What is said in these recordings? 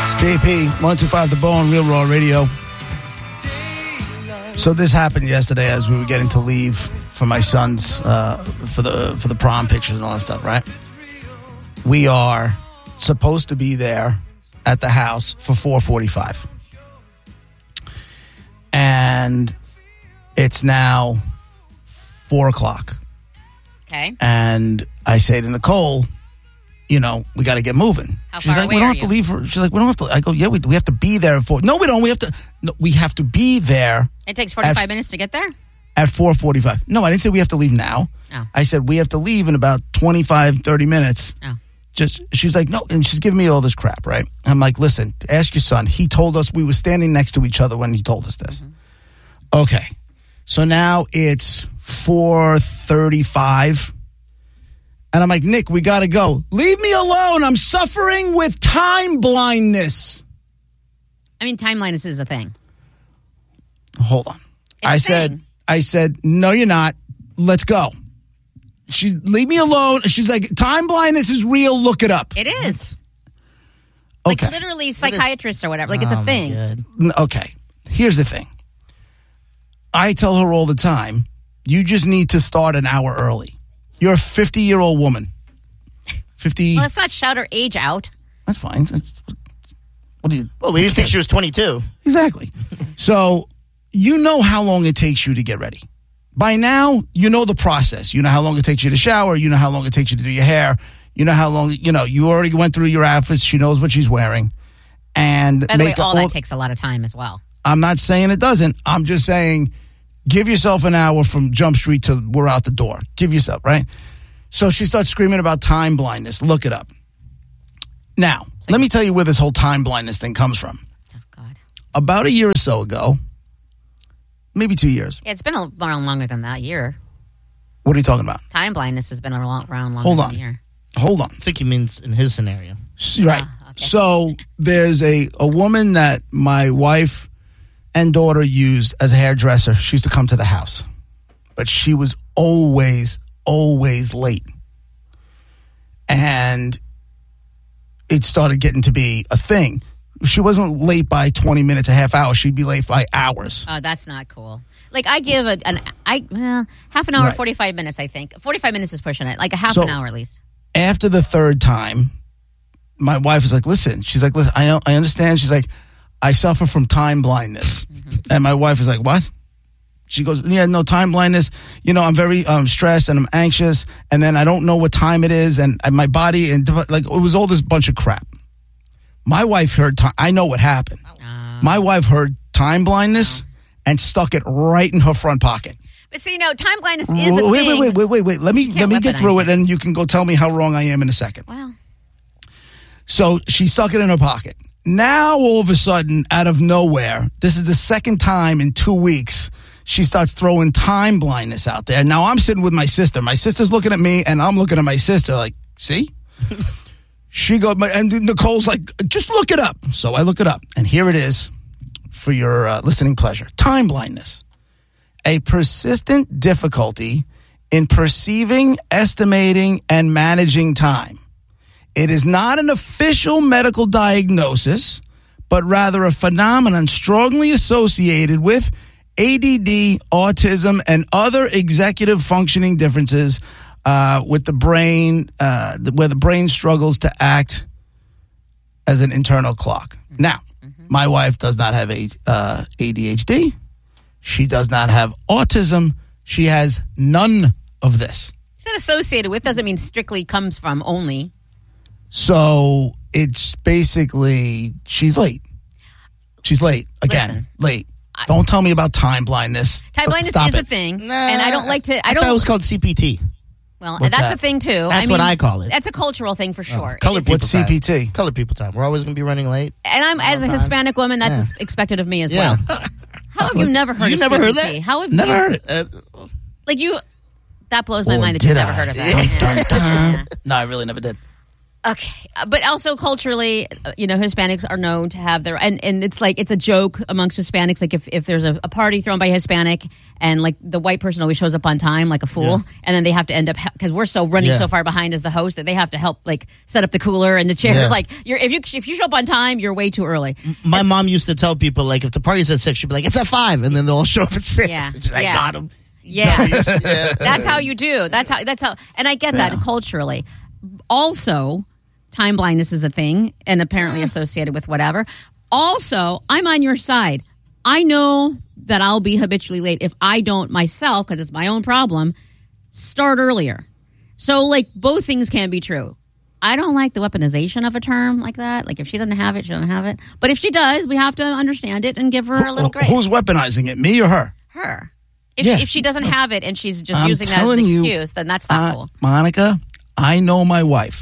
JP, 125 The Bone, Real Raw Radio. So this happened yesterday as we were getting to leave for my son's, for the prom pictures and all that stuff, right? We are supposed to be there at the house for 4:45. And it's now 4 o'clock. Okay. And I say to Nicole, you know, we got to get moving. How She's far like, away we don't are have to you? leave. She's like, we don't have to. I go, yeah, we have to be there at 4. No, we don't. We have to be there It takes 45 minutes to get there? at 4:45. No, I didn't say we have to leave now. Oh. I said we have to leave in about 25, 30 minutes. Oh. She's like, no, and she's giving me all this crap, right? I'm like, listen, ask your son. He told us we were standing next to each other when he told us this. Mm-hmm. Okay. So now it's 4:35. And I'm like, Nick, we got to go. Leave me alone. I'm suffering with time blindness. I mean, timeline is a thing. Hold on. It's I said, no, you're not. Let's go. Leave me alone. She's like, time blindness is real. Look it up. It is. Okay. Like literally psychiatrists or whatever. Like it's a thing. Okay. Here's the thing. I tell her all the time, you just need to start an hour early. You're a 50-year-old woman. 50. Well, let's not shout her age out. That's fine. What do you? Well, we didn't think she was 22. Exactly. So you know how long it takes you to get ready. By now, you know the process. You know how long it takes you to shower. You know how long it takes you to do your hair. You know how long, you already went through your outfits. She knows what she's wearing. And by the way, all that takes a lot of time as well. I'm not saying it doesn't. I'm just saying give yourself an hour from Jump Street to we're out the door. Give yourself, right? So she starts screaming about time blindness. Look it up. Now, let me tell you where this whole time blindness thing comes from. Oh, God. About a year or so ago, maybe 2 years. Yeah, it's been around longer than that year. What are you talking about? Time blindness has been around longer than a year. Hold on. I think he means in his scenario. Right. Okay. So there's a woman that my wife and daughter used as a hairdresser. She used to come to the house. But she was always late. And it started getting to be a thing. She wasn't late by 20 minutes, a half hour. She'd be late by hours. Oh, that's not cool. Like, I give half an hour, Right. 45 minutes, I think. 45 minutes is pushing it. Like a half So- an hour at least. After the third time, my wife was like, listen. She's like, listen, I understand. She's like, I suffer from time blindness. Mm-hmm. And my wife was like, what? She goes, yeah, no, time blindness. I'm very stressed and I'm anxious. And then I don't know what time it is. And my body, and like, it was all this bunch of crap. My wife heard time. I know what happened. My wife heard time blindness and stuck it right in her front pocket. But see, no, time blindness is a thing. Wait. Let me get through it, and you can go tell me how wrong I am in a second. Wow. So she stuck it in her pocket. Now, all of a sudden, out of nowhere, this is the second time in 2 weeks, she starts throwing time blindness out there. Now, I'm sitting with my sister. My sister's looking at me, and I'm looking at my sister like, see? She goes, and Nicole's like, just look it up. So I look it up, and here it is for your listening pleasure. Time blindness. A persistent difficulty in perceiving, estimating, and managing time. It is not an official medical diagnosis, but rather a phenomenon strongly associated with ADD, autism, and other executive functioning differences with the brain, where the brain struggles to act as an internal clock. Now, my wife does not have ADHD. She does not have autism. She has none of this. Is that associated with? Doesn't mean strictly comes from only. So it's basically she's late. She's late. Again, Listen, late. Don't tell me about time blindness. Time blindness Stop is it. a thing. And I don't like to. I thought it don't. was called CPT. Well, What's that's that? a thing too. That's what I call it. That's a cultural thing for sure. Colored people What's time. CPT? Colored people time. We're always going to be running late. And I'm as a Hispanic woman, that's expected of me as well. How have you never heard You of never CPT? heard that? How have Never you, heard it. Like you, that blows my Or mind that you've did never I? heard of that. Dun, dun, Yeah. dun. No, I really never did. Okay, but also culturally, Hispanics are known to have their and it's like it's a joke amongst Hispanics. Like if there's a party thrown by a Hispanic and like the white person always shows up on time like a fool, and then they have to end up because we're so running so far behind as the host that they have to help like set up the cooler and the chairs. Yeah. Like if you show up on time, you're way too early. My mom used to tell people like if the party's at 6, she'd be like, it's at 5, and then they'll all show up at 6. Yeah. And she's like, I got them. Yeah, that's how you do. That's how, and I get that culturally. Also, time blindness is a thing and apparently associated with whatever. Also, I'm on your side. I know that I'll be habitually late if I don't myself, because it's my own problem, start earlier. So, like, both things can be true. I don't like the weaponization of a term like that. Like, if she doesn't have it, she doesn't have it. But if she does, we have to understand it and give her a little grace. Who's weaponizing it, me or her? Her. If she doesn't have it and she's just using that as an excuse, then that's not cool. Monica, I know my wife.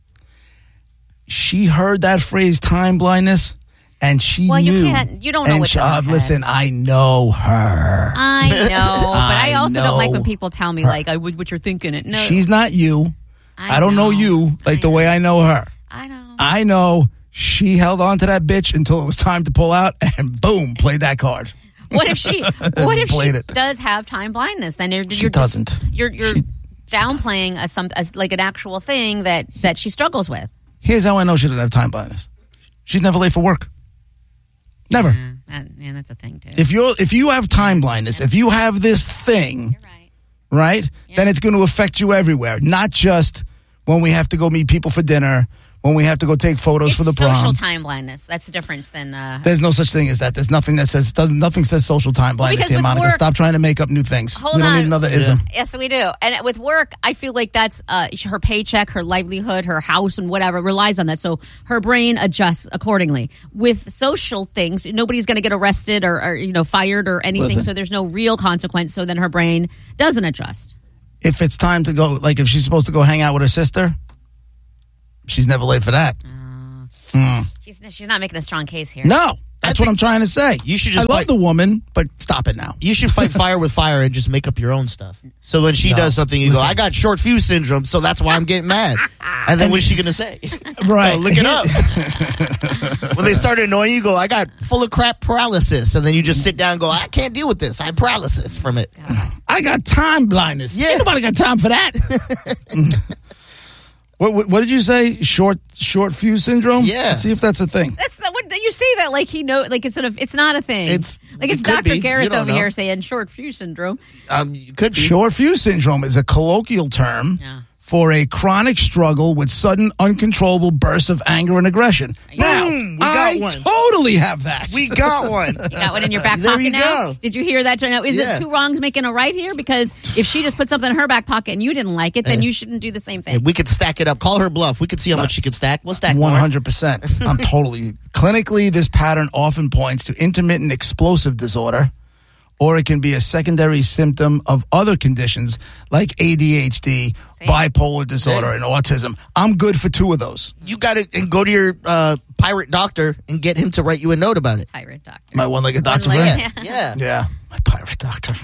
She heard that phrase time blindness and she knew. You don't know what's in her head. Listen, I know her. I know, but I also don't like when people tell me like what you're thinking. No. She's not you. I don't know you like the way I know her. I know. I know she held on to that bitch until it was time to pull out and boom, played that card. What if she does have time blindness? Then you're downplaying as like an actual thing that she struggles with. Here's how I know she doesn't have time blindness. She's never late for work. Never. Yeah, that's a thing too. If you have time blindness, if you have this thing, you're right. Yeah. Then it's going to affect you everywhere, not just when we have to go meet people for dinner, when we have to go take photos for the prom. Social time blindness. That's the difference than... There's no such thing as that. There's nothing that says... Nothing says social time blindness here, Monica. Stop trying to make up new things. We don't need another ism. Yes, we do. And with work, I feel like that's her paycheck, her livelihood, her house, and whatever relies on that. So her brain adjusts accordingly. With social things, nobody's going to get arrested or fired or anything. Listen. So there's no real consequence. So then her brain doesn't adjust. If it's time to go... Like if she's supposed to go hang out with her sister... She's never late for that. She's not making a strong case here. No, that's what I'm trying to say. You should just I love the woman, but stop it now. You should fight fire with fire and just make up your own stuff. So when she does something, you go, I got short fuse syndrome, so that's why I'm getting mad. And then what's she going to say? Right. Look it up. When they start annoying you, go, I got full of crap paralysis. And then you just sit down and go, I can't deal with this. I have paralysis from it. I got time blindness. Yeah. Ain't nobody got time for that. What did you say? Short fuse syndrome? Yeah. Let's see if that's a thing. That's what you say that like he know like it's not a thing. It's Dr. Garrett over here saying short fuse syndrome. Could be. Short fuse syndrome is a colloquial term for a chronic struggle with sudden, uncontrollable bursts of anger and aggression. Now, I totally have that. We got one. You got one in your back There pocket you now? go. Did you hear that? Now, is it two wrongs making a right here? Because if she just put something in her back pocket and you didn't like it, then you shouldn't do the same thing. We could stack it up. Call her bluff. We could see how much she could stack. We'll stack 100%. I'm totally. Clinically, this pattern often points to intermittent explosive disorder, or it can be a secondary symptom of other conditions like ADHD, bipolar disorder, and autism. I'm good for 2 of those. You got to go to your pirate doctor and get him to write you a note about it. Pirate doctor. My one-legged doctor friend? Yeah. My pirate doctor.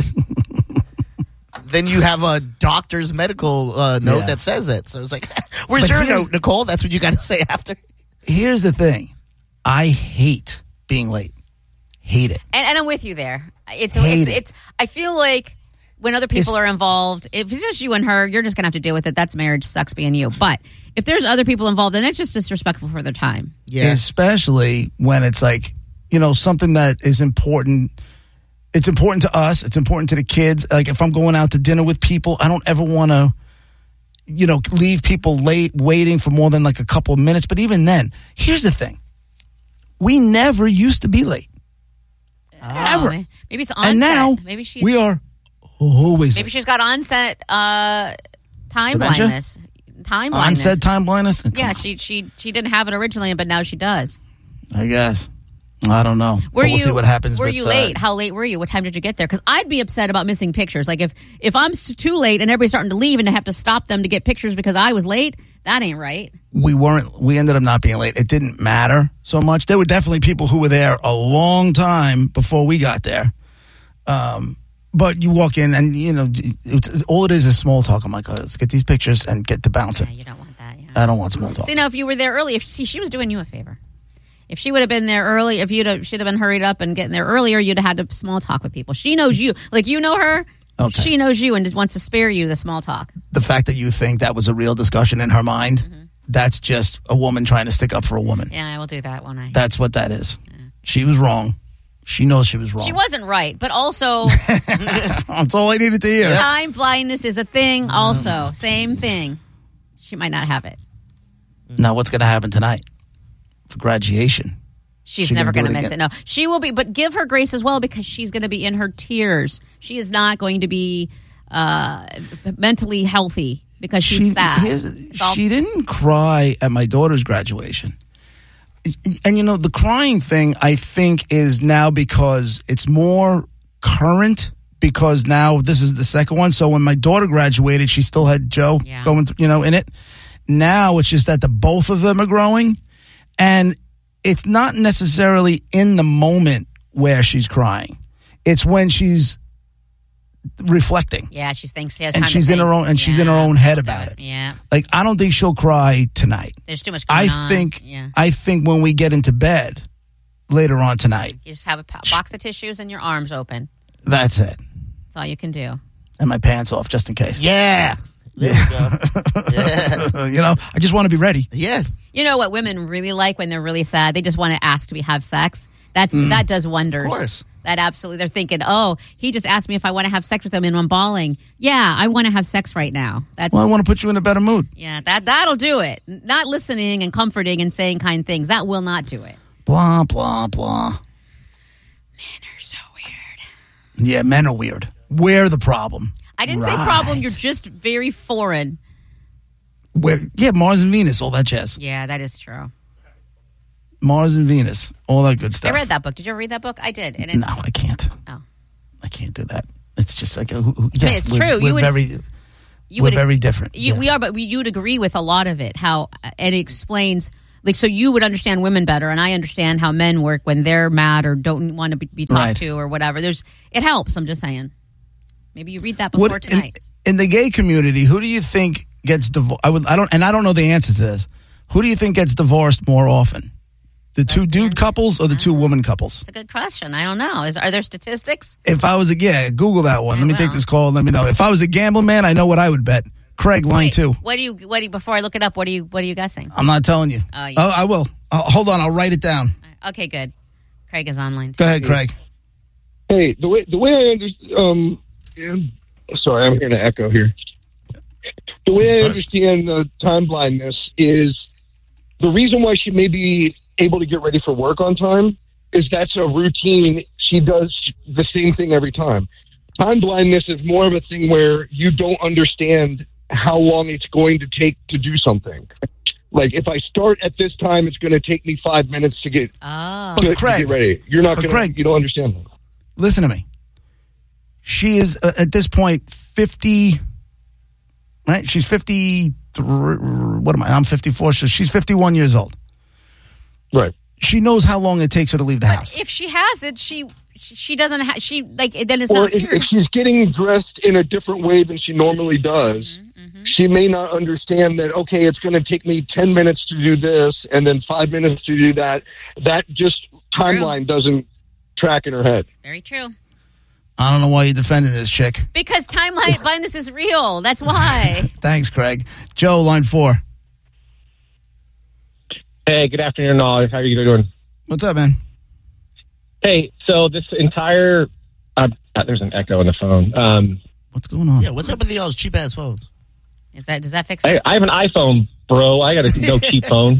Then you have a doctor's medical note that says it. So it's like, where's your note, Nicole? That's what you got to say after. Here's the thing. I hate being late. Hate it. And I'm with you there. It's I feel like when other people are involved, if it's just you and her, you're just going to have to deal with it. That's marriage, sucks being you. But if there's other people involved, then it's just disrespectful for their time. Yeah. Especially when it's like, something that is important. It's important to us. It's important to the kids. Like if I'm going out to dinner with people, I don't ever want to, leave people late waiting for more than like a couple of minutes. But even then, here's the thing. We never used to be late. Ever. Maybe it's onset. And now we are always Maybe late. she's got onset time blindness. Time blindness. Onset time blindness? Yeah, she didn't have it originally, but now she does. I guess. I don't know. We'll see what happens. Were you late? How late were you? What time did you get there? Because I'd be upset about missing pictures. Like if I'm too late and everybody's starting to leave and I have to stop them to get pictures because I was late, that ain't right. We ended up not being late. It didn't matter so much. There were definitely people who were there a long time before we got there. But you walk in and, all it is small talk. I'm like, let's get these pictures and get to bouncing. Yeah, you don't want that, yeah. I don't want small talk. See, now if you were there early, she was doing you a favor. If she would have been there early, if she'd have been hurried up and getting there earlier, you'd have had to small talk with people. She knows you. Like, you know her. Okay. She knows you and just wants to spare you the small talk. The fact that you think that was a real discussion in her mind, that's just a woman trying to stick up for a woman. Yeah, I will do that, won't I? That's what that is. Yeah. She was wrong. She knows she was wrong. She wasn't right, but also... That's all I needed to hear. Time blindness is a thing also. Same thing. She might not have it. Now, what's going to happen tonight for graduation? She's never going to miss it. No, she will be, but give her grace as well because she's going to be in her tears. She is not going to be mentally healthy because she's sad. She didn't cry at my daughter's graduation. And, you know, the crying thing, I think, is now because it's more current because now this is the second one. So when my daughter graduated, she still had Joe going through, in it. Now it's just that the both of them are growing. And it's not necessarily in the moment where she's crying. It's when she's reflecting. Yeah, she thinks she has and time she's to in her own, and she's in her own head about it. Yeah, like I don't think she'll cry tonight. There's too much going on. I think when we get into bed later on tonight, you just have a box of tissues and your arms open. That's it. That's all you can do. And my pants off just in case. Yeah. There you go. Yeah. I just want to be ready. Yeah. You know what women really like when they're really sad? They just want to ask to have sex. That does wonders. Of course. That absolutely. They're thinking, oh, he just asked me if I want to have sex with him and I'm bawling. Yeah, I want to have sex right now. Well, I want to put you in a better mood. Yeah, that'll do it. Not listening and comforting and saying kind things. That will not do it. Blah, blah, blah. Men are so weird. Yeah, men are weird. We're the problem. I didn't say problem. You're just very foreign. Mars and Venus, all that jazz. Yeah, that is true. Mars and Venus, all that good stuff. I read that book. Did you ever read that book? I did. No, I can't. Oh. I can't do that. It's just like, yes, it's true. We're very different. We are, but you would agree with a lot of it. And it explains, like, so you would understand women better, and I understand how men work when they're mad or don't want to be talked to or whatever. It helps, I'm just saying. Maybe you read that before tonight. In the gay community, who do you think gets divorced? I don't know the answer to this. Who do you think gets divorced more often? The two dude couples or the two woman couples? It's a good question. I don't know. Are there statistics? If I was Google that one. Let me take this call and let me know. If I was a gambling man, I know what I would bet. Craig, line 2. What do you before I look it up, what are you guessing? I'm not telling you. I will. Hold on, I'll write it down. Okay, good. Craig is online. Go ahead, Craig. Hey, the way I understand sorry, I'm hearing an echo here. The way I understand time blindness is the reason why she may be able to get ready for work on time is that's a routine. She does the same thing every time. Time blindness is more of a thing where you don't understand how long it's going to take to do something. Like if I start at this time, it's going to take me 5 minutes to get to get ready. You're not going to. You don't understand that. Listen to me. She is at this point 50. Right? She's 53. What am I? I'm 54. So she's 51 years old. Right. She knows how long it takes her to leave the house. If she has it, she doesn't have. Then it's not. If she's getting dressed in a different way than she normally does, she may not understand that. Okay, it's going to take me 10 minutes to do this, and then 5 minutes to do that. That just timeline doesn't track in her head. Very true. I don't know why you're defending this chick. Because timeline blindness is real. That's why. Thanks, Craig. Joe, line 4. Hey, good afternoon, all. How are you doing? What's up, man? Hey, so this entire... there's an echo on the phone. What's going on? Yeah, what's up with y'all's cheap-ass phones? Does that fix it? I have an iPhone, bro. I got a no cheap phone.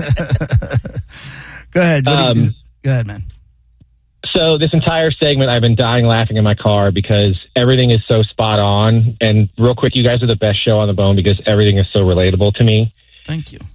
Go ahead. Go ahead, man. So this entire segment, I've been dying laughing in my car because everything is so spot on. And real quick, you guys are the best show on the bone because everything is so relatable to me. Thank you.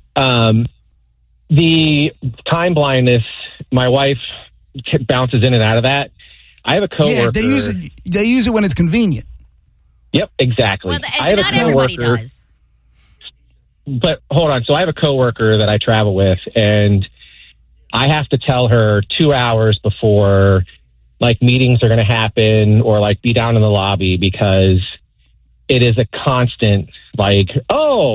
The time blindness, my wife bounces in and out of that. I have a coworker. Yeah, they use it when it's convenient. Yep, exactly. Well, not everybody does. But hold on. So I have a coworker that I travel with, and I have to tell her 2 hours before, like, meetings are going to happen or, like, be down in the lobby because it is a constant, like, oh,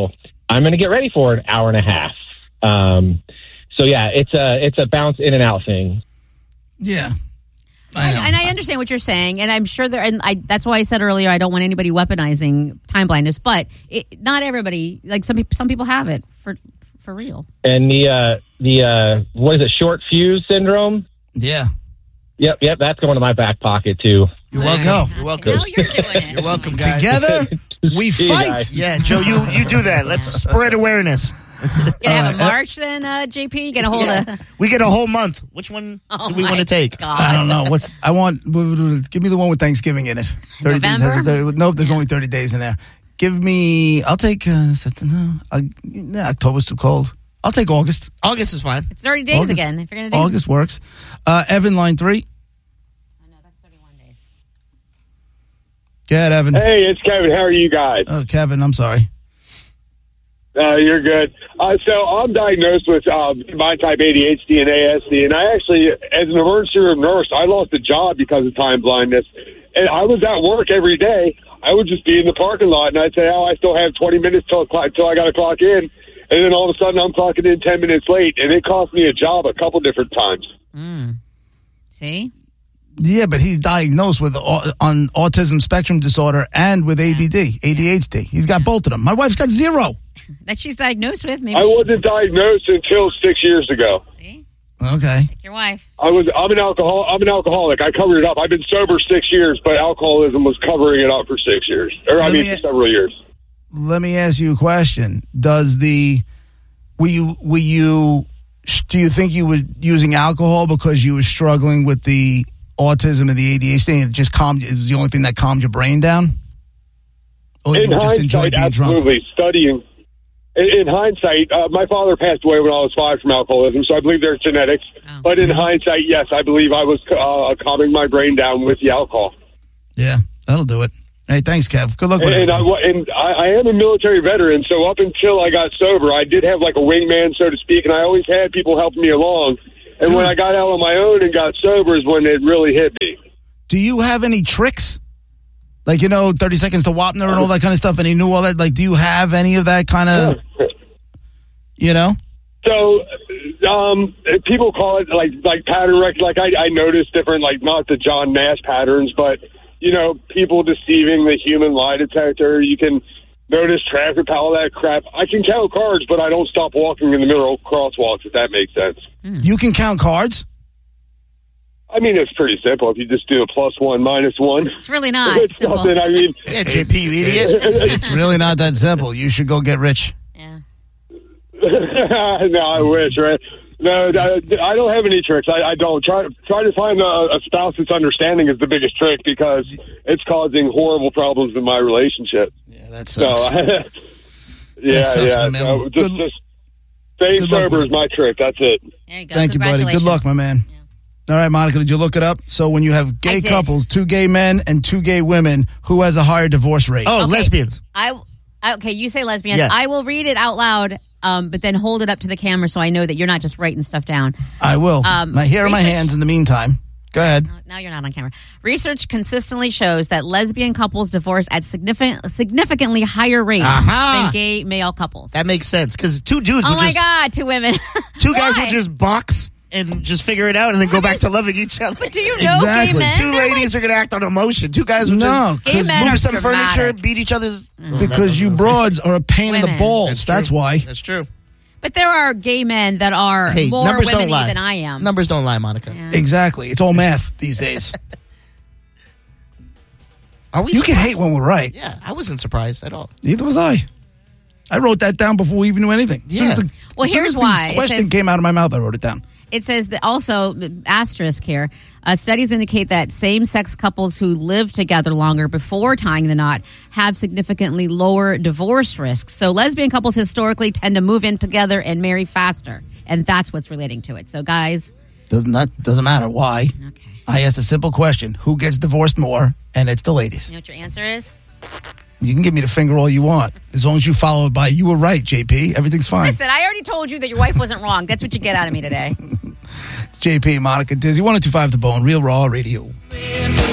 I'm going to get ready for an hour and a half. So yeah, it's a bounce in and out thing. Yeah. And I understand what you're saying, and I'm sure that's why I said earlier I don't want anybody weaponizing time blindness, but not everybody, like some people have it for real. And the what is it, short fuse syndrome? Yeah. Yep, that's going to my back pocket too. You're welcome. You're welcome. Now you're doing it. You're welcome, guys. Together, we fight. Yeah, Joe, you do that. Let's spread awareness. You gonna have a march then, JP? You gonna hold a? We get a whole month. Which one do we want to take? God. I don't know. Give me the one with Thanksgiving in it. 30 days. Nope, there's only 30 days in there. I'll take, October's too cold. I'll take August. August is fine. It's 30 days again. If you're gonna do August works. Evan, line 3. Oh no, that's 31 days. Go ahead, Evan. Hey, it's Kevin. How are you guys? Oh, Kevin, I'm sorry. You're good. So I'm diagnosed with mind type ADHD and ASD, and I actually, as an emergency room nurse, I lost a job because of time blindness. And I was at work every day. I would just be in the parking lot, and I'd say, I still have 20 minutes till I got to clock in. And then all of a sudden, I'm clocking in 10 minutes late, and it cost me a job a couple different times. See? Yeah, but he's diagnosed with on autism spectrum disorder and with ADHD. He's got both of them. My wife's got 0. That she's diagnosed with. Maybe I wasn't diagnosed until 6 years ago. See? Okay. Like your wife. I'm an alcoholic. I covered it up. I've been sober 6 years, but alcoholism was covering it up for 6 years. For several years. Let me ask you a question. Do you think you were using alcohol because you were struggling with the autism and the ADHD and it was the only thing that calmed your brain down? Or in you just enjoyed being absolutely drunk? Studying. In hindsight, my father passed away when I was 5 from alcoholism, so I believe there's genetics. Oh. But in hindsight, yes, I believe I was calming my brain down with the alcohol. Yeah, that'll do it. Hey, thanks, Kev. Good luck with it. And I am a military veteran, so up until I got sober, I did have like a wingman, so to speak, and I always had people helping me along. And when I got out on my own and got sober is when it really hit me. Do you have any tricks? Like, 30 seconds to Wapner and all that kind of stuff, and he knew all that. Like, do you have any of that kind of, So, people call it like pattern rec. Like, I noticed different, like, not the John Nash patterns, but, people deceiving the human lie detector. You can notice traffic, all that crap. I can count cards, but I don't stop walking in the middle of crosswalks, if that makes sense. You can count cards? I mean, it's pretty simple. If you just do a +1, -1. It's really not it's simple. Something, I mean, Yeah, JP, you idiot. It's really not that simple. You should go get rich. Yeah. No, I wish, right? No, I don't have any tricks. I don't. Try to find a spouse that's understanding is the biggest trick because it's causing horrible problems in my relationship. Yeah, that sucks. So, That sucks, my man. So just staying sober is my trick. That's it. There you go. Thank you, buddy. Good luck, my man. All right, Monica, did you look it up? So when you have gay couples, 2 gay men and 2 gay women, who has a higher divorce rate? Oh, lesbians. Okay, you say lesbians. Yeah. I will read it out loud, but then hold it up to the camera so I know that you're not just writing stuff down. I will. Here are my hands in the meantime. Go ahead. Now you're not on camera. Research consistently shows that lesbian couples divorce at significantly higher rates than gay male couples. That makes sense because 2 dudes will just... Oh, my God, 2 women. 2 guys will just box and just figure it out and then go back to loving each other. But do you know gay men? 2 ladies are going to act on emotion. 2 guys will just move some furniture, beat each other's... Because you broads are a pain in the balls. That's why. That's true. But there are gay men that are more women-y than I am. Numbers don't lie, Monica. Yeah. Exactly. It's all math these days. Are we? You can hate when we're right. Yeah, I wasn't surprised at all. Neither was I. I wrote that down before we even knew anything. Yeah. Here's why. The question came out of my mouth, I wrote it down. It says that also, asterisk here, studies indicate that same-sex couples who live together longer before tying the knot have significantly lower divorce risks. So lesbian couples historically tend to move in together and marry faster, and that's what's relating to it. So guys... Doesn't matter why. Okay. I asked a simple question. Who gets divorced more? And it's the ladies. You know what your answer is? You can give me the finger all you want. As long as you follow it by, you were right, JP. Everything's fine. Listen, I already told you that your wife wasn't wrong. That's what you get out of me today. It's JP, Monica, Dizzy, 102.5 The Bone, Real Raw Radio.